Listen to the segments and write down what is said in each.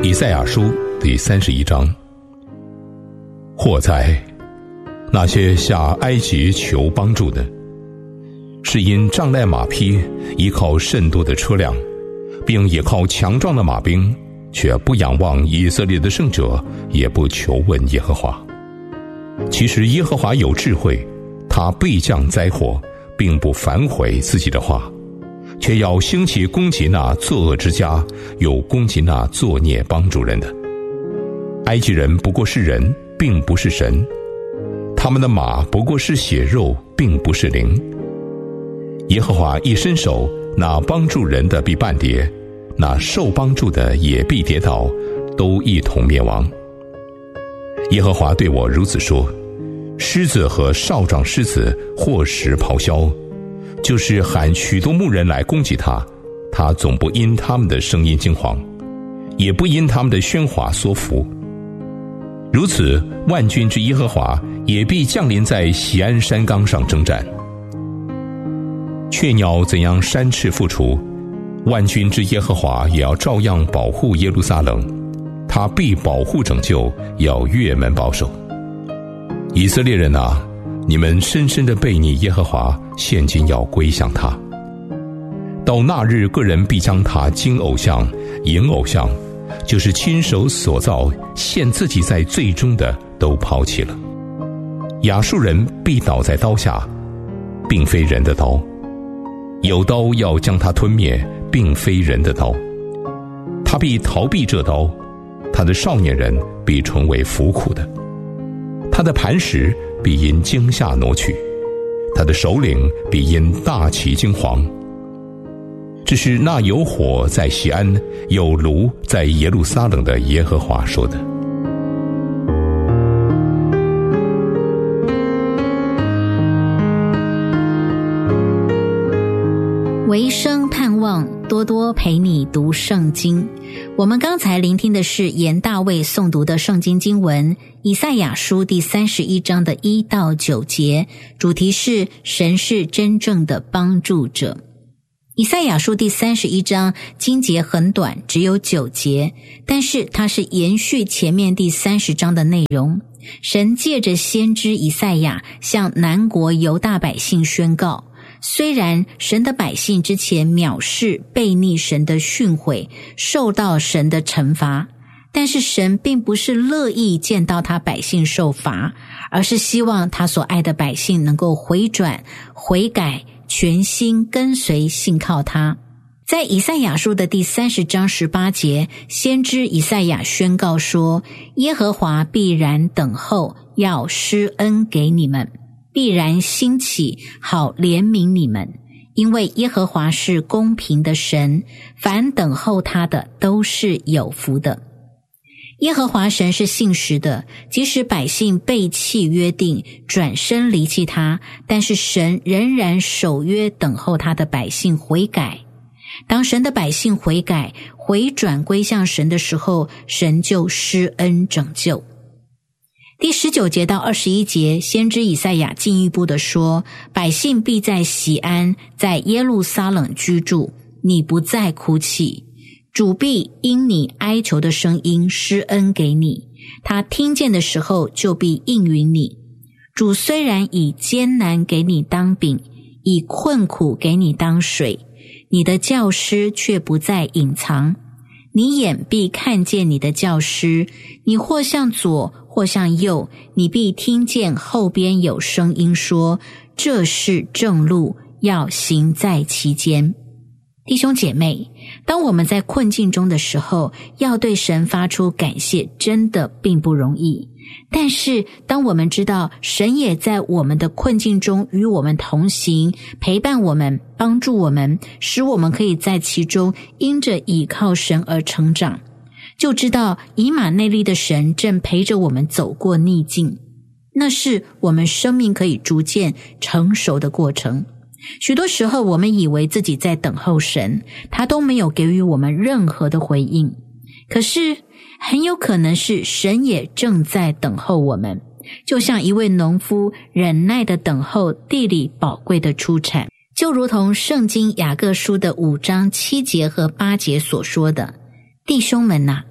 以赛亚书第31章。祸哉，那些下埃及求帮助的，是因仗赖马匹，依靠甚多的车辆，并也靠强壮的马兵，却不仰望以色列的圣者，也不求问耶和华。其实耶和华有智慧，他必降灾祸，并不反悔自己的话，却要兴起攻击那作恶之家，又攻击那作孽帮助人的。埃及人不过是人，并不是神，他们的马不过是血肉，并不是灵。耶和华一伸手，那帮助人的必半跌，那受帮助的也必跌倒，都一同灭亡。耶和华对我如此说：狮子和少壮狮子或时咆哮，就是喊许多牧人来攻击他，他总不因他们的声音惊惶，也不因他们的喧哗缩伏。如此，万军之耶和华也必降临在锡安山冈上征战。雀鸟怎样山翅复出，万军之耶和华也要照样保护耶路撒冷，他必保护拯救，要越门保守。以色列人啊，你们深深地悖逆耶和华，现今要归向他。到那日，个人必将他敬偶像、迎偶像，就是亲手所造陷自己在罪中的，都抛弃了。亚述人必倒在刀下，并非人的刀，有刀要将他吞灭，并非人的刀。他必逃避这刀，他的少年人必成为服苦的，他的磐石必因惊吓挪去，他的首领必因大起惊惶。这是那有火在锡安，有炉在耶路撒冷的耶和华说的。 唯生盼望，多多陪你读圣经。我们刚才聆听的是严大卫诵读的圣经经文，以赛亚书第31章的1到9节，主题是神是真正的帮助者。以赛亚书第31章经节很短，只有9节，但是它是延续前面第30章的内容。神借着先知以赛亚向南国犹大百姓宣告，虽然神的百姓之前藐视悖逆神的训诲，受到神的惩罚，但是神并不是乐意见到他百姓受罚，而是希望他所爱的百姓能够回转、悔改，全心跟随信靠他。在以赛亚书的第30章18节，先知以赛亚宣告说，耶和华必然等候，要施恩给你们，必然兴起，好怜悯你们，因为耶和华是公平的神，凡等候他的都是有福的。耶和华神是信实的，即使百姓背弃约定，转身离弃他，但是神仍然守约，等候他的百姓悔改。当神的百姓悔改、回转归向神的时候，神就施恩拯救。第19节到21节，先知以赛亚进一步的说，百姓必在锡安，在耶路撒冷居住，你不再哭泣，主必因你哀求的声音施恩给你，他听见的时候就必应允你。主虽然以艰难给你当饼，以困苦给你当水，你的教师却不再隐藏，你眼必看见你的教师，你或向左或向右，你必听见后边有声音说，这是正路，要行在其间。弟兄姐妹，当我们在困境中的时候，要对神发出感谢，真的并不容易。但是当我们知道神也在我们的困境中与我们同行，陪伴我们，帮助我们，使我们可以在其中因着倚靠神而成长，就知道以马内利的神正陪着我们走过逆境，那是我们生命可以逐渐成熟的过程。许多时候我们以为自己在等候神，他都没有给予我们任何的回应，可是很有可能是神也正在等候我们，就像一位农夫忍耐地等候地里宝贵的出产，就如同圣经雅各书的5章7节和8节所说的，弟兄们啊，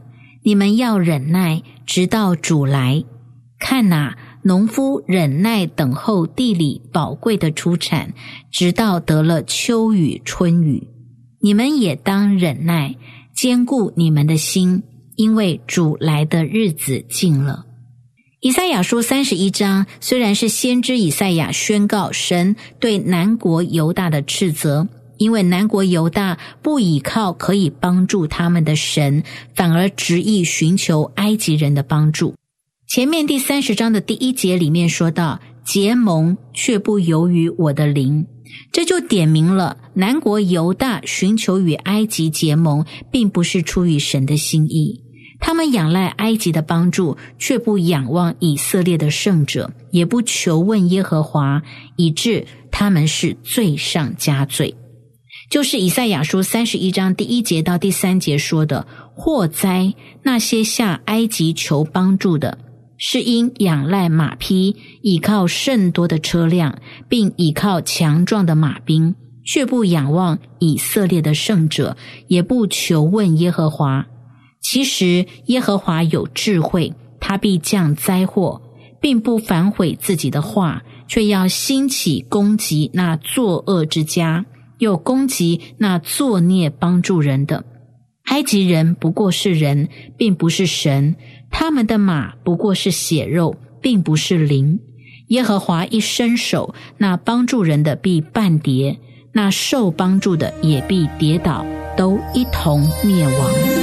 你们要忍耐，直到主来。看哪，农夫忍耐等候地里宝贵的出产，直到得了秋雨春雨。你们也当忍耐，坚固你们的心，因为主来的日子近了。以赛亚书31章虽然是先知以赛亚宣告神对南国犹大的斥责，因为南国犹大不倚靠可以帮助他们的神，反而执意寻求埃及人的帮助。前面第30章的第1节里面说到，结盟却不由于我的灵，这就点明了南国犹大寻求与埃及结盟并不是出于神的心意。他们仰赖埃及的帮助，却不仰望以色列的圣者，也不求问耶和华，以致他们是罪上加罪。就是以赛亚书31章第1节到第3节说的，祸哉，那些下埃及求帮助的，是因仰赖马匹，倚靠甚多的车辆，并倚靠强壮的马兵，却不仰望以色列的圣者，也不求问耶和华。其实耶和华有智慧，他必降灾祸，并不反悔自己的话，却要兴起攻击那作恶之家，又攻击那作孽帮助人的。埃及人不过是人，并不是神，他们的马不过是血肉，并不是灵。耶和华一伸手，那帮助人的必半跌，那受帮助的也必跌倒，都一同灭亡。